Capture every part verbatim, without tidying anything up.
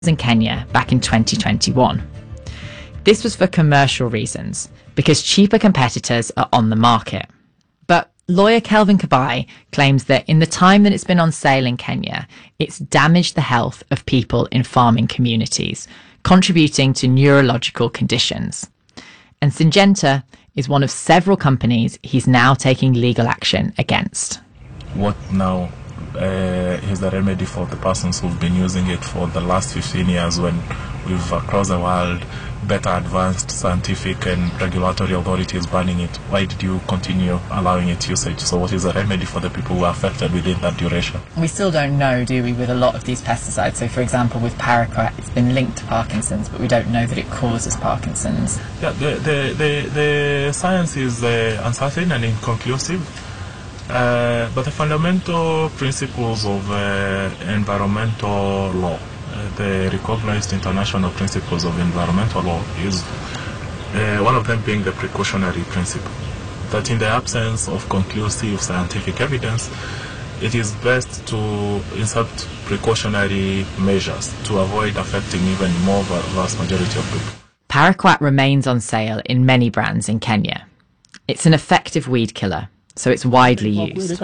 in Kenya back in twenty twenty-one. This was for commercial reasons, because cheaper competitors are on the market. But lawyer Kelvin Kabai claims that in the time that it's been on sale in Kenya, it's damaged the health of people in farming communities, contributing to neurological conditions. And Syngenta is one of several companies he's now taking legal action against. What now uh, is the remedy for the persons who've been using it for the last fifteen years when we've across the world better advanced scientific and regulatory authorities banning it? Why did you continue allowing its usage? So what is the remedy for the people who are affected within that duration? We still don't know, do we, with a lot of these pesticides. So for example, with paraquat, it's been linked to Parkinson's, but we don't know that it causes Parkinson's. Yeah, the, the, the, the science is uh, uncertain and inconclusive. Uh, but the fundamental principles of uh, environmental law, uh, the recognized international principles of environmental law, is uh, one of them being the precautionary principle, that in the absence of conclusive scientific evidence, it is best to insert precautionary measures to avoid affecting even more vast majority of people. Paraquat remains on sale in many brands in Kenya. It's an effective weed killer, so it's widely used.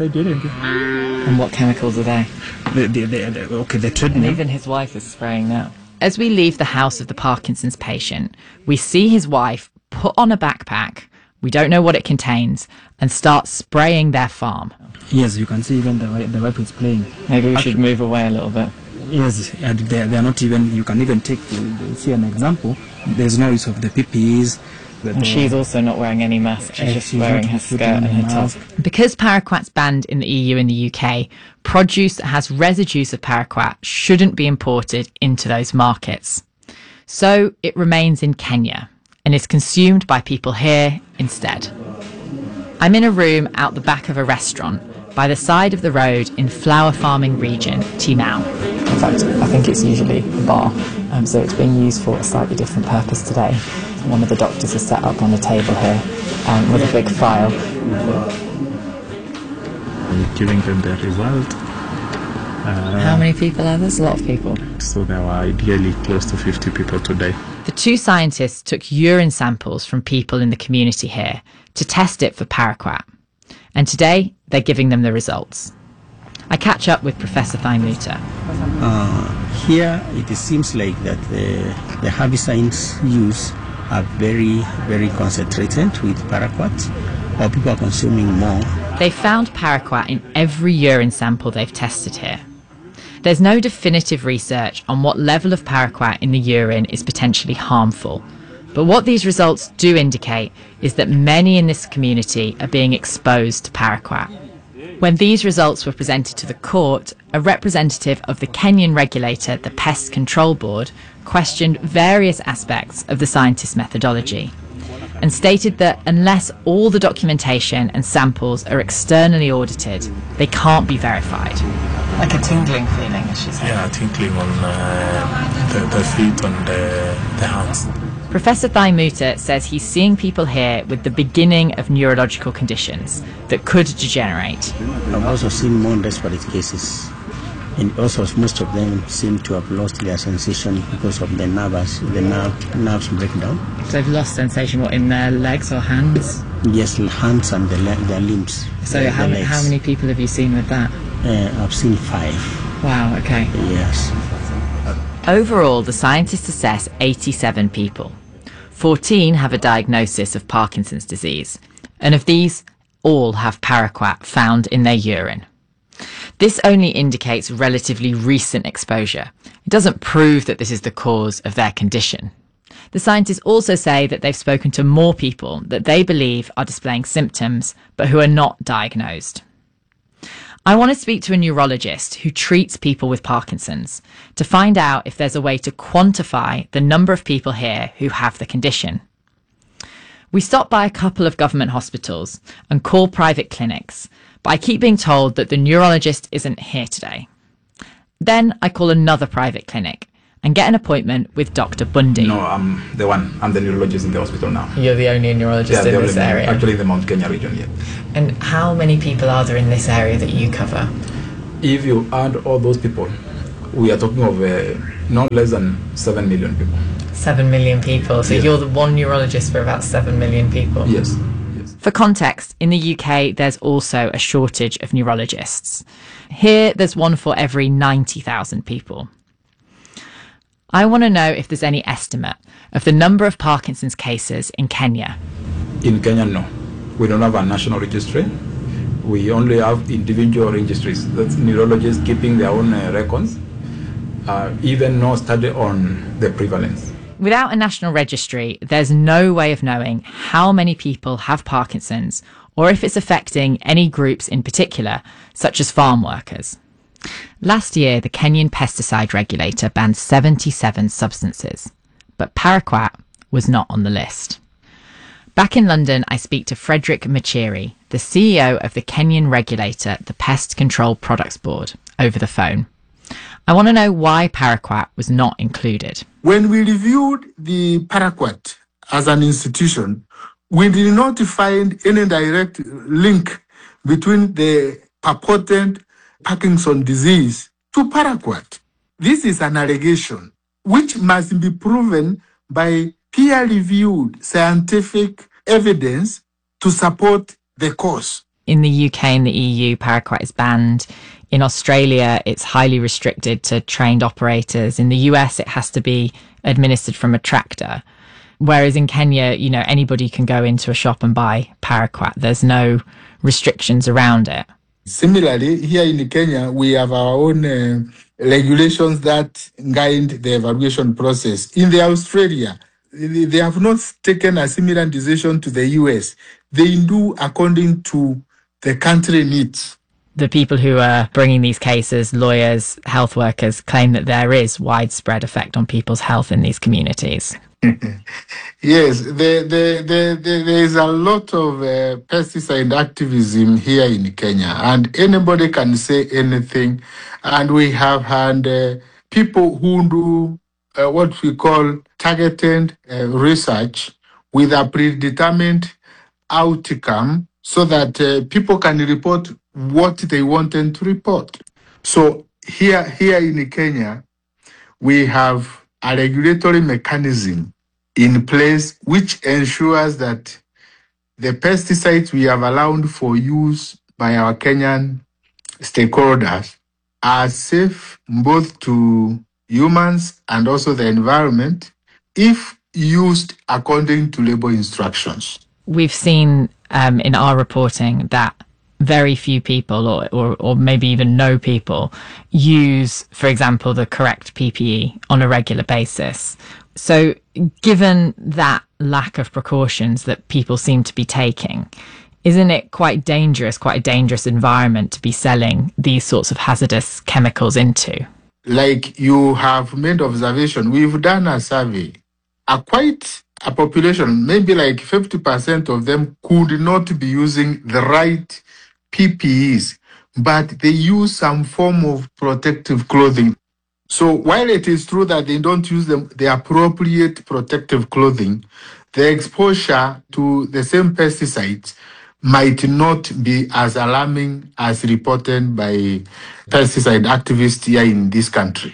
And what chemicals are they? The, the, the, the, okay, the treadmill. And even his wife is spraying now. As we leave the house of the Parkinson's patient, we see his wife put on a backpack, we don't know what it contains, and start spraying their farm. Yes, you can see even the, the wife is playing. Maybe we Actually, should move away a little bit. Yes, and they, they are not even, you can even take, see an example, there's no use of the P P Es. And she's also not wearing any mask, she's just wearing her skirt and her top. Because paraquat's banned in the E U and the U K, produce that has residues of paraquat shouldn't be imported into those markets. So it remains in Kenya and is consumed by people here instead. I'm in a room out the back of a restaurant by the side of the road in flower farming region, Timau. In fact, I think it's usually a bar, um, so it's being used for a slightly different purpose today. One of the doctors is set up on a table here um, with a big file. We're giving them the result. Uh, How many people are there? There's a lot of people. So there were ideally close to fifty people today. The two scientists took urine samples from people in the community here to test it for paraquat. And today, they're giving them the results. I catch up with Professor Thaimuta. Uh, here, it seems like that the, the herbicides used are very, very concentrated with paraquat, or people are consuming more. They found paraquat in every urine sample they've tested here. There's no definitive research on what level of paraquat in the urine is potentially harmful. But what these results do indicate is that many in this community are being exposed to paraquat. When these results were presented to the court, a representative of the Kenyan regulator, the Pest Control Board, questioned various aspects of the scientists' methodology and stated that unless all the documentation and samples are externally audited, they can't be verified. Like a tingling feeling, as she said. Yeah, tingling on uh, the, the feet and the, the hands. Professor Thaimuta says he's seeing people here with the beginning of neurological conditions that could degenerate. I've also seen more desperate cases, and also most of them seem to have lost their sensation because of the nerves, the nerve, nerves breakdown. So they've lost sensation, what, in their legs or hands? Yes, hands and the, their limbs. So the, how, the how many people have you seen with that? Uh, I've seen five. Wow, okay. Yes. Overall, the scientists assess eighty-seven people. fourteen have a diagnosis of Parkinson's disease, and of these, all have paraquat found in their urine. This only indicates relatively recent exposure. It doesn't prove that this is the cause of their condition. The scientists also say that they've spoken to more people that they believe are displaying symptoms, but who are not diagnosed. I want to speak to a neurologist who treats people with Parkinson's to find out if there's a way to quantify the number of people here who have the condition. We stop by a couple of government hospitals and call private clinics, but I keep being told that the neurologist isn't here today. Then I call another private clinic and get an appointment with Doctor Bundy. No, I'm the one. I'm the neurologist in the hospital now. You're the only neurologist yeah, in this area? Actually, in the Mount Kenya region, yeah. And how many people are there in this area that you cover? If you add all those people, we are talking of uh, No less than seven million people. Seven million people. So Yes. you're the one neurologist for about seven million people. Yes. Yes. For context, in the U K, there's also a shortage of neurologists. Here, there's one for every ninety thousand people. I want to know if there's any estimate of the number of Parkinson's cases in Kenya. In Kenya, no. We don't have a national registry. We only have individual registries. That's neurologists keeping their own uh, records. Uh, even no study on the prevalence. Without a national registry, there's no way of knowing how many people have Parkinson's or if it's affecting any groups in particular, such as farm workers. Last year, the Kenyan pesticide regulator banned seventy-seven substances, but paraquat was not on the list. Back in London, I speak to Frederick Machiri, the C E O of the Kenyan regulator, the Pest Control Products Board, over the phone. I want to know why paraquat was not included. When we reviewed the paraquat as an institution, we did not find any direct link between the purported Parkinson's disease to paraquat. This is an allegation which must be proven by peer-reviewed scientific evidence to support the cause. In the U K and the E U, paraquat is banned. In Australia, it's highly restricted to trained operators. In the U S, it has to be administered from a tractor. Whereas in Kenya, you know, anybody can go into a shop and buy paraquat. There's no restrictions around it. Similarly, here in Kenya, we have our own uh, regulations that guide the evaluation process. In the Australia, they have not taken a similar decision to the U S. They do according to the country needs. The people who are bringing these cases, lawyers, health workers, claim that there is widespread effect on people's health in these communities. Yes, there, there, there, there is a lot of uh, pesticide activism here in Kenya, and anybody can say anything. And we have had uh, people who do uh, what we call targeted uh, research with a predetermined outcome so that uh, people can report what they wanted to report. So here, here in Kenya, we have a regulatory mechanism in place which ensures that the pesticides we have allowed for use by our Kenyan stakeholders are safe both to humans and also the environment if used according to label instructions. We've seen um, in our reporting that very few people, or, or, or maybe even no people, use, for example, the correct P P E on a regular basis. So given that lack of precautions that people seem to be taking, isn't it quite dangerous, quite a dangerous environment to be selling these sorts of hazardous chemicals into? Like you have made observation, we've done a survey. A quite a population, maybe like fifty percent of them could not be using the right P P Es, but they use some form of protective clothing. So while it is true that they don't use them, the appropriate protective clothing, the exposure to the same pesticides might not be as alarming as reported by pesticide activists here in this country.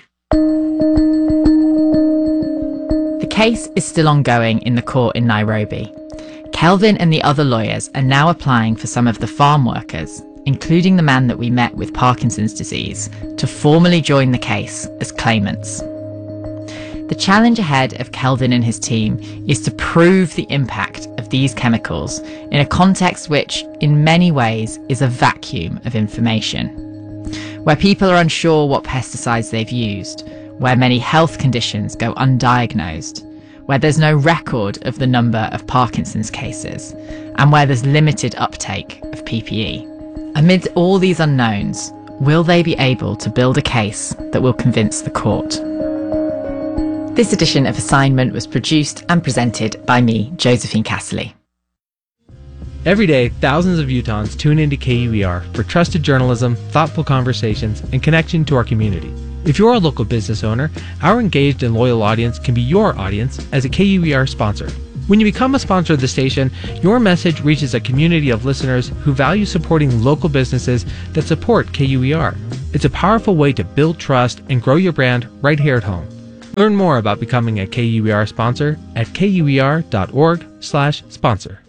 The case is still ongoing in the court in Nairobi. Kelvin and the other lawyers are now applying for some of the farm workers, including the man that we met with Parkinson's disease, to formally join the case as claimants. The challenge ahead of Kelvin and his team is to prove the impact of these chemicals in a context which, in many ways, is a vacuum of information, where people are unsure what pesticides they've used, where many health conditions go undiagnosed, where there's no record of the number of Parkinson's cases, and where there's limited uptake of P P E. Amid all these unknowns, will they be able to build a case that will convince the court? This edition of Assignment was produced and presented by me, Josephine Casserly. Every day, thousands of Utahns tune into K U E R for trusted journalism, thoughtful conversations, and connection to our community. If you're a local business owner, our engaged and loyal audience can be your audience as a K U E R sponsor. When you become a sponsor of the station, your message reaches a community of listeners who value supporting local businesses that support K U E R. It's a powerful way to build trust and grow your brand right here at home. Learn more about becoming a K U E R sponsor at kuer.org slash sponsor.